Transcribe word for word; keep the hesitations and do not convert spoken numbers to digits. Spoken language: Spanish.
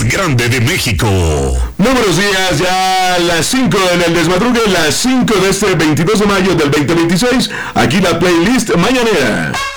grande de México. Muy buenos días, ya las cinco en el Desmadrugue, las cinco de este veintidós de mayo del veinte veintiséis. Aquí la playlist mañanera.